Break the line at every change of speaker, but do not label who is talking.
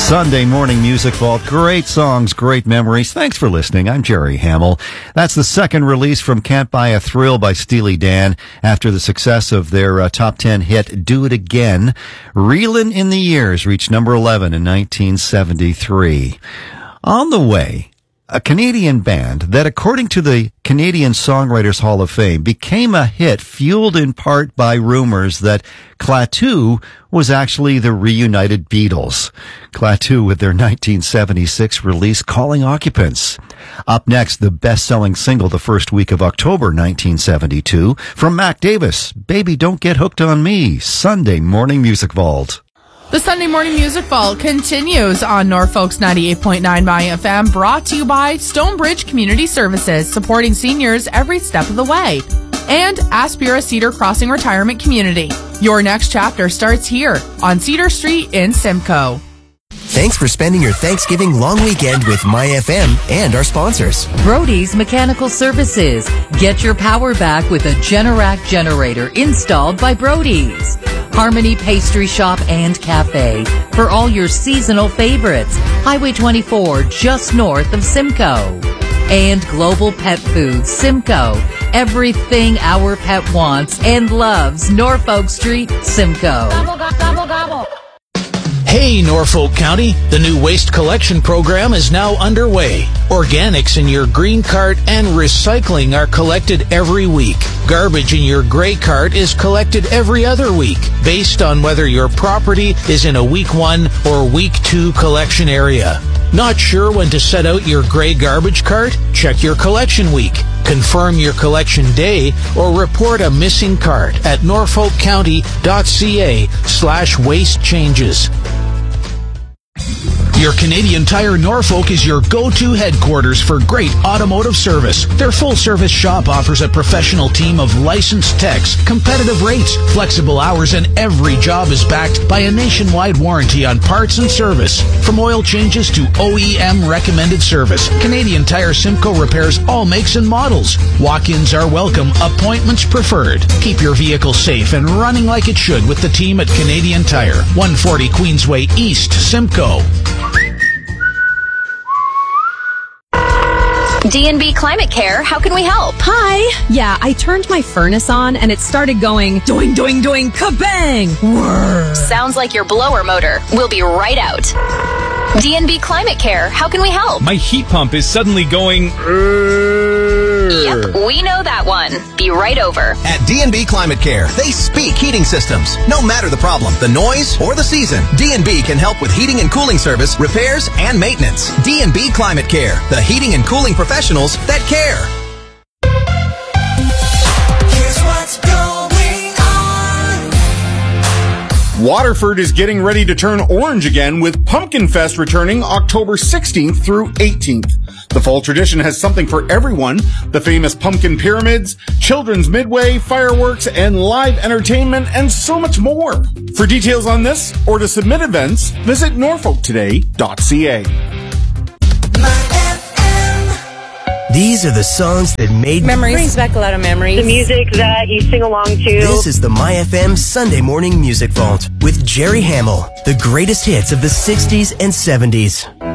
Sunday Morning Music Vault. Great songs, great memories. Thanks for listening. I'm Jerry Hamill. That's the second release from Can't Buy a Thrill by Steely Dan after the success of their top 10 hit, Do It Again. Reelin' in the Years reached number 11 in 1973. On the way, a Canadian band that, according to the Canadian Songwriters Hall of Fame, became a hit fueled in part by rumors that Klaatu was actually the reunited Beatles. Klaatu with their 1976 release Calling Occupants. Up next, the best-selling single the first week of October 1972 from Mac Davis, Baby Don't Get Hooked on Me, Sunday Morning Music Vault.
The Sunday Morning Music Vault continues on Norfolk's 98.9 by FM, brought to you by Stonebridge Community Services, supporting seniors every step of the way. And Aspira Cedar Crossing Retirement Community. Your next chapter starts here on Cedar Street in Simcoe.
Thanks for spending your Thanksgiving long weekend with MyFM and our sponsors.
Brody's Mechanical Services. Get your power back with a Generac generator installed by Brody's. Harmony Pastry Shop and Cafe for all your seasonal favorites. Highway 24, just north of Simcoe. And Global Pet Foods, Simcoe. Everything our pet wants and loves. Norfolk Street, Simcoe.
Gobble, gobble, gobble.
Hey, Norfolk County, the new waste collection program is now underway. Organics in your green cart and recycling are collected every week. Garbage in your gray cart is collected every other week, based on whether your property is in a week 1 or week 2 collection area. Not sure when to set out your gray garbage cart? Check your collection week. Confirm your collection day or report a missing cart at norfolkcounty.ca/waste changes. Your Canadian Tire Norfolk is your go-to headquarters for great automotive service. Their full-service shop offers a professional team of licensed techs, competitive rates, flexible hours, and every job is backed by a nationwide warranty on parts and service. From oil changes to OEM recommended service, Canadian Tire Simcoe repairs all makes and models. Walk-ins are welcome, appointments preferred. Keep your vehicle safe and running like it should with the team at Canadian Tire, 140 Queensway East, Simcoe.
D&B Climate Care, how can we help?
Hi. Yeah, I turned my furnace on and it started going doing, doing, doing, kabang. Whir.
Sounds like your blower motor. We'll be right out. D&B Climate Care, how can we help?
My heat pump is suddenly going...
Yep, we know that one. Be right over.
At D&B Climate Care, they speak heating systems. No matter the problem, the noise, or the season, D&B can help with heating and cooling service, repairs, and maintenance. D&B Climate Care, the heating and cooling professionals that care.
Here's what's going on.
Waterford is getting ready to turn orange again, with Pumpkin Fest returning October 16th through 18th. The fall tradition has something for everyone. The famous pumpkin pyramids, children's midway, fireworks, and live entertainment, and so much more. For details on this, or to submit events, visit norfolktoday.ca.
These are the songs that made
memories. Brings back a lot of memories.
The music that you sing along to.
This is the MyFM Sunday Morning Music Vault with Jerry Hamill. The greatest hits of the 60s and 70s.